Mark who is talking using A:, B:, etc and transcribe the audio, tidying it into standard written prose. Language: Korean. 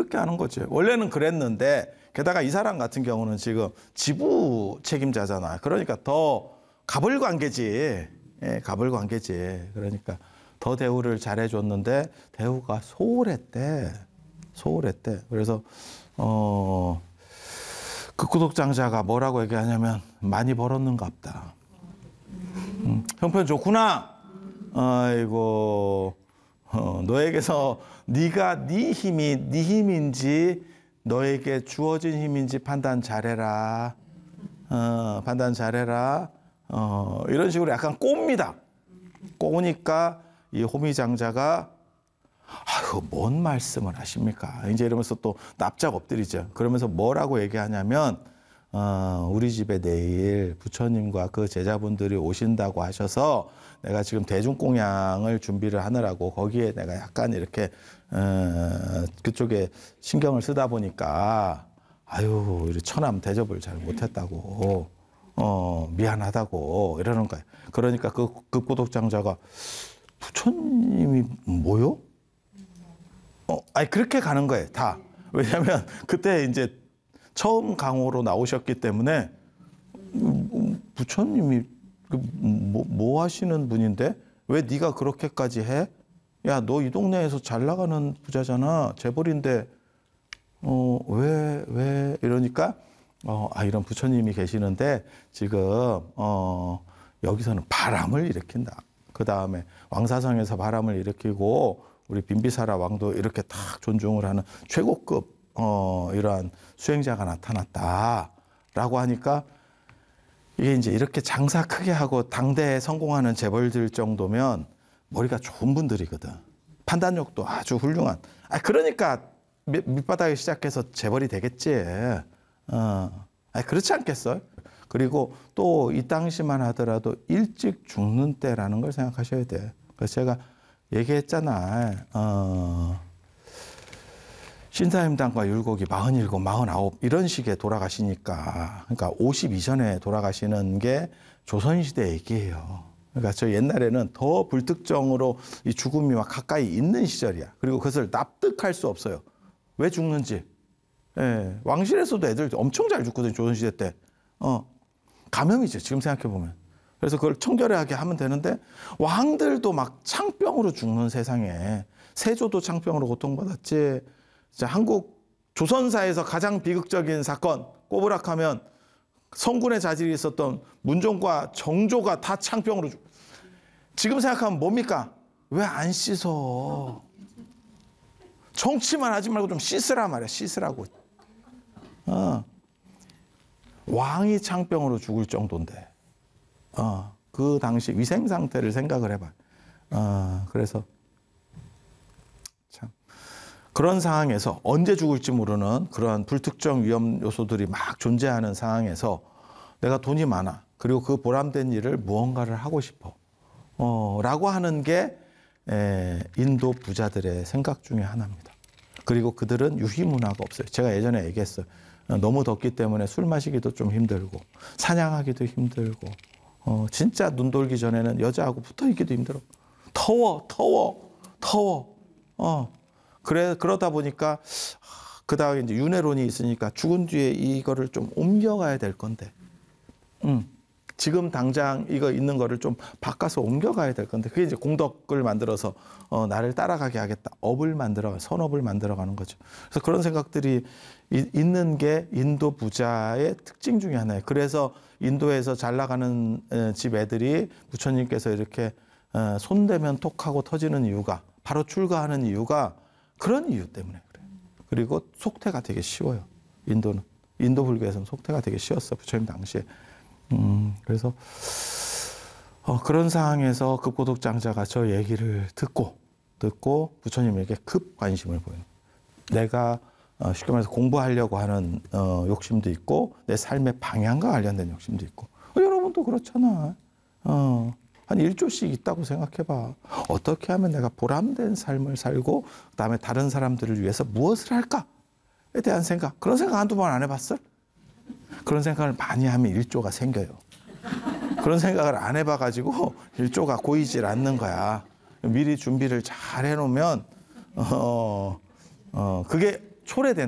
A: 그렇게 하는 거지. 원래는 그랬는데 게다가 이 사람 같은 경우는 지금 지부 책임자잖아. 그러니까 더 갑을관계지. 예, 갑을관계지. 그러니까 더 대우를 잘해줬는데 대우가 소홀했대. 그래서 그 구독장자가 뭐라고 얘기하냐면 많이 벌었는갑다. 형편 좋구나. 아이고 너에게서 네가 네 힘이 네 힘인지 너에게 주어진 힘인지 판단 잘해라. 판단 잘해라. 이런 식으로 약간 꼽니다. 꼬니까 이 호미장자가 아유 뭔 말씀을 하십니까? 이제 이러면서 또 납작 엎드리죠. 그러면서 뭐라고 얘기하냐면 우리 집에 내일 부처님과 그 제자분들이 오신다고 하셔서 내가 지금 대중공양을 준비를 하느라고 거기에 내가 약간 이렇게 그쪽에 신경을 쓰다 보니까 아유 우리 처남 대접을 잘 못했다고 미안하다고 이러는 거예요. 그러니까 그 구독장자가 부처님이 뭐요? 아니 그렇게 가는 거예요. 다. 왜냐하면 그때 이제 처음 강호로 나오셨기 때문에 부처님이 뭐 하시는 분인데 왜 네가 그렇게까지 해? 야, 너 이 동네에서 잘 나가는 부자잖아. 재벌인데 왜 이러니까 이런 부처님이 계시는데 지금 여기서는 바람을 일으킨다. 그 다음에 왕사성에서 바람을 일으키고 우리 빈비사라 왕도 이렇게 딱 존중을 하는 최고급 이러한 수행자가 나타났다라고 하니까 이게 이제 이렇게 장사 크게 하고 당대에 성공하는 재벌들 정도면 머리가 좋은 분들이거든. 판단력도 아주 훌륭한. 그러니까 밑바닥에 시작해서 재벌이 되겠지. 그렇지 않겠어요? 그리고 또 이 당시만 하더라도 일찍 죽는 때라는 걸 생각하셔야 돼. 그래서 제가 얘기했잖아. 신사임당과 율곡이 47, 49 이런 식의 돌아가시니까 그러니까 50 이전에 돌아가시는 게 조선시대 얘기예요. 그러니까 저 옛날에는 더 불특정으로 이 죽음이 막 가까이 있는 시절이야. 그리고 그것을 납득할 수 없어요. 왜 죽는지. 예, 왕실에서도 애들 엄청 잘 죽거든 조선시대 때. 감염이죠 지금 생각해보면. 그래서 그걸 청결하게 하면 되는데 왕들도 막 창병으로 죽는 세상에 세조도 창병으로 고통받았지. 한국 조선사에서 가장 비극적인 사건 꼬부락하면 성군의 자질이 있었던 문종과 정조가 다 창병으로 지금 생각하면 뭡니까? 왜 안 씻어? 정치만 하지 말고 좀 씻으라 말이야. 씻으라고. 왕이 창병으로 죽을 정도인데 그 당시 위생 상태를 생각을 해봐. 그래서 참 그런 상황에서 언제 죽을지 모르는 그러한 불특정 위험 요소들이 막 존재하는 상황에서 내가 돈이 많아. 그리고 그 보람된 일을 무언가를 하고 싶어. 라고 하는 게 인도 부자들의 생각 중에 하나입니다. 그리고 그들은 유희문화가 없어요. 제가 예전에 얘기했어요. 너무 덥기 때문에 술 마시기도 좀 힘들고 사냥하기도 힘들고 진짜 눈 돌기 전에는 여자하고 붙어 있기도 힘들어. 더워. 그러다 보니까 그다음에 이제 윤회론이 있으니까 죽은 뒤에 이거를 좀 옮겨가야 될 건데 지금 당장 이거 있는 거를 좀 바꿔서 옮겨가야 될 건데 그게 이제 공덕을 만들어서 나를 따라가게 하겠다. 업을 만들어 선업을 만들어가는 거죠. 그래서 그런 생각들이 있는 게 인도 부자의 특징 중에 하나예요. 그래서 인도에서 잘 나가는 집 애들이 부처님께서 이렇게 손대면 톡하고 터지는 이유가 바로 출가하는 이유가 그런 이유 때문에 그래요. 그리고 속퇴가 되게 쉬워요. 인도는. 인도 불교에서는 속퇴가 되게 쉬웠어. 부처님 당시에. 그래서 그런 상황에서 급고독장자가 저 얘기를 듣고 부처님에게 급 관심을 보여요. 내가 쉽게 말해서 공부하려고 하는 욕심도 있고 내 삶의 방향과 관련된 욕심도 있고 여러분도 그렇잖아. 한 1조씩 있다고 생각해봐. 어떻게 하면 내가 보람된 삶을 살고 그다음에 다른 사람들을 위해서 무엇을 할까에 대한 생각. 그런 생각 한두 번 안 해봤어? 그런 생각을 많이 하면 1조가 생겨요. 그런 생각을 안 해봐가지고 1조가 고이질 않는 거야. 미리 준비를 잘 해놓으면 그게 초래된